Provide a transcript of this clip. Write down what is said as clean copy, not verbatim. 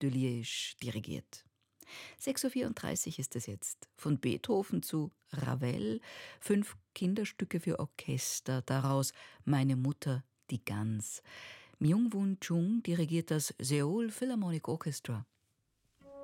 de Liège dirigiert. 6:34 Uhr ist es jetzt. Von Beethoven zu Ravel, 5 Kinderstücke für Orchester, daraus Meine Mutter, die Gans. Myung-Whun Chung dirigiert das Seoul Philharmonic Orchestra.